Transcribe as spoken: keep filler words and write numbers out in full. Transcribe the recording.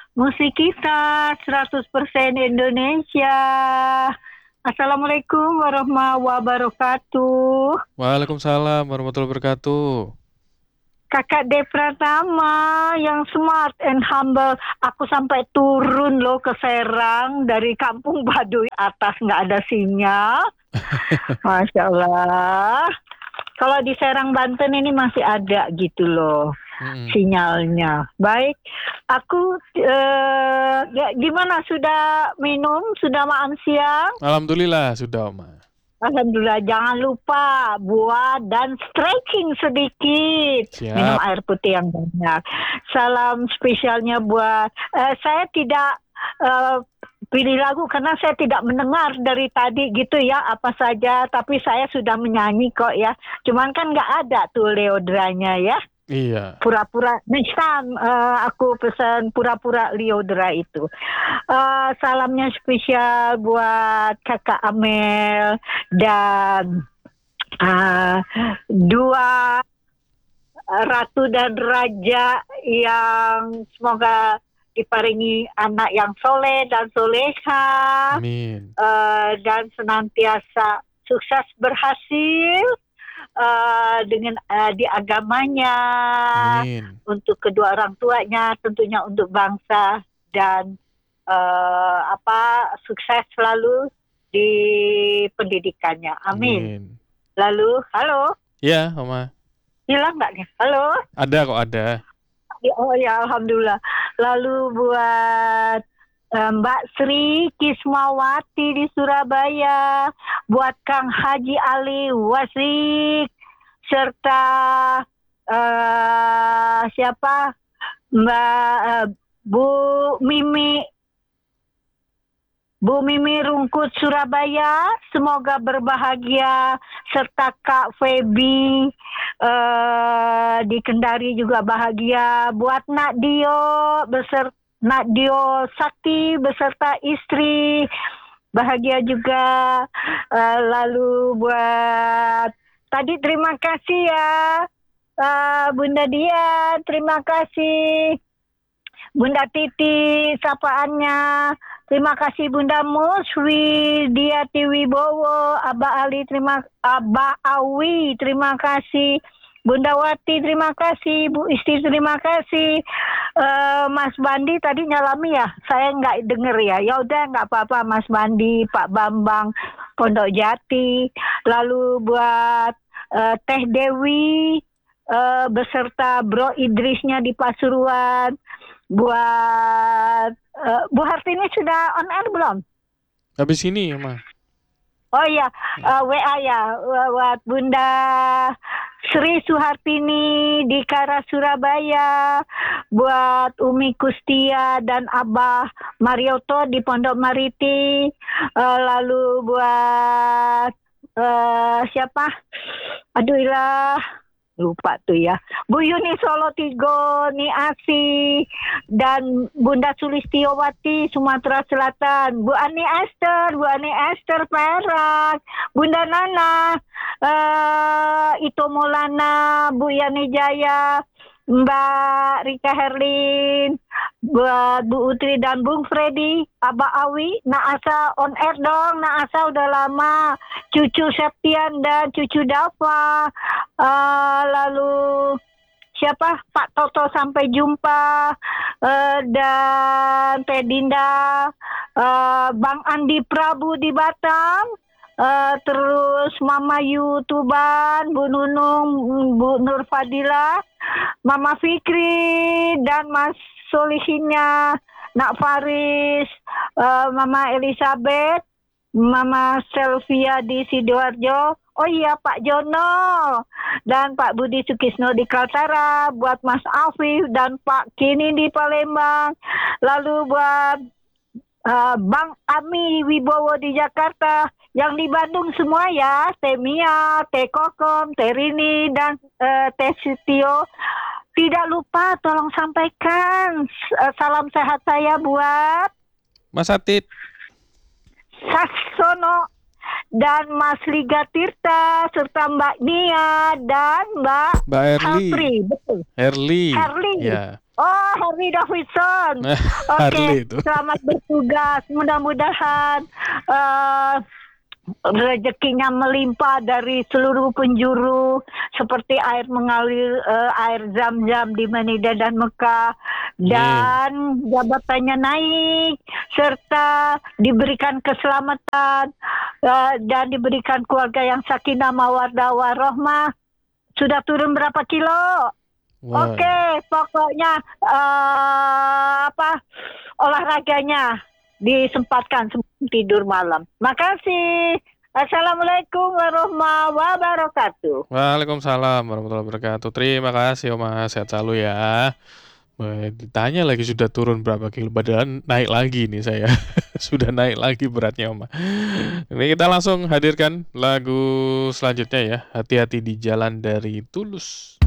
Musik kita seratus persen Indonesia. Assalamualaikum warahmatullahi wabarakatuh. Waalaikumsalam warahmatullahi wabarakatuh. Kakak De Pratama yang smart and humble. Aku sampai turun loh ke Serang dari Kampung Baduy atas nggak ada sinyal. Masya Allah. Kalau di Serang Banten ini masih ada gitu loh. Hmm. Sinyalnya. Baik, aku eh, ya, gimana, sudah minum, sudah makan siang? Alhamdulillah sudah, Oma. Alhamdulillah, jangan lupa buat dan stretching sedikit. Siap. Minum air putih yang banyak. Salam spesialnya buat eh, saya tidak eh, pilih lagu karena saya tidak mendengar dari tadi gitu ya apa saja, tapi saya sudah menyanyi kok ya. Cuman kan nggak ada tuh Leodranya ya. Iya. Pura-pura next time uh, aku pesan pura-pura Leodra itu. Uh, salamnya spesial buat Kakak Amel dan uh, dua ratu dan raja yang semoga diparingi anak yang soleh dan soleha. Amin. Uh, dan senantiasa sukses berhasil. Uh, dengan uh, di agamanya, Amin. untuk kedua orang tuanya, tentunya untuk bangsa dan uh, apa sukses selalu di pendidikannya. Amin. Amin. Lalu, halo? Ya, Oma. Hilang nggak nih? Halo? Ada kok, ada. Oh ya, alhamdulillah. Lalu buat Mbak Sri Kismawati di Surabaya, buat Kang Haji Ali Wasik, serta uh, siapa Mbak uh, Bu Mimi, Bu Mimi Rungkut Surabaya, semoga berbahagia, serta Kak Febi uh, di Kendari juga bahagia, buat Nak Dio beserta Nak Dio Sakti beserta istri bahagia juga. Uh, lalu buat tadi terima kasih ya uh, Bunda Dia, terima kasih Bunda Titi sapaannya, terima kasih Bunda Muswi, Dia Tiwibowo, Abah Ali, terima Abah Awi, terima kasih Bunda Wati, terima kasih Bu Isti, terima kasih uh, Mas Bandi tadi nyalami ya, saya nggak denger ya. Ya udah nggak apa-apa Mas Bandi, Pak Bambang Pondok Jati. Lalu buat uh, Teh Dewi uh, beserta Bro Idrisnya di Pasuruan. Buat uh, Bu Hartini sudah on air belum? Habis ini, Oma. Oh iya, uh, W A ya, buat Bunda Sri Suhartini di Kara Surabaya, buat Umi Kustia dan Abah Marioto di Pondok Mariti, uh, lalu buat uh, siapa? Aduh ilah, lupa tuh ya. Bu Yuni Solo Tigo, Ni Asi, dan Bunda Sulistiowati Sumatera Selatan, Bu Ani Esther, Bu Ani Esther Perak, Bunda Nana, uh, Ito Maulana, Bu Yani Jaya, Mbak Rika Herlin, buat Bu Utri dan Bung Freddy, Abah Awi, Naasa on air dong, Naasa udah lama, Cucu Septian dan Cucu Dava, uh, lalu siapa, Pak Toto sampai jumpa, uh, dan Teh Dinda, uh, Bang Andi Prabu di Batam, Uh, terus Mama Yu Tuban, Bu Nunung, Bu Nur Fadila, Mama Fikri, dan Mas Solihinnya, Nak Faris, uh, Mama Elizabeth, Mama Selvia di Sidoarjo. Oh iya, Pak Jono dan Pak Budi Sukisno di Kaltara, buat Mas Afif dan Pak Kini di Palembang. Lalu buat Uh, Bang Ami Wibowo di Jakarta, yang di Bandung semua ya, Teh Mia, Teh Kokom, Teh Rini, dan uh, Teh Sitio. Tidak lupa tolong sampaikan uh, salam sehat saya buat Mas Atit, Sasono, dan Mas Liga Tirta, serta Mbak Nia dan Mbak Mbak Erli. Sapri, betul. Herli. Herli. Ya. Oh, Harley Davidson. Nah, Oke, Harley itu. selamat bertugas. Mudah-mudahan eh, rezekinya melimpah dari seluruh penjuru seperti air mengalir eh, air zam-zam di Madinah dan Mekah, dan jabatannya naik serta diberikan keselamatan eh, dan diberikan keluarga yang sakinah mawaddah warahmah. Sudah turun berapa kilo? Wah. Oke, pokoknya eh, apa olahraganya disempatkan sebelum tidur malam. Makasih. Assalamualaikum warahmatullahi wabarakatuh. Waalaikumsalam warahmatullahi wabarakatuh. Terima kasih Oma, sehat selalu ya. Wah, ditanya lagi sudah turun berapa kilo, padahal naik lagi nih saya. Sudah naik lagi beratnya Oma. Ini kita langsung hadirkan lagu selanjutnya ya. Hati-hati di jalan dari Tulus.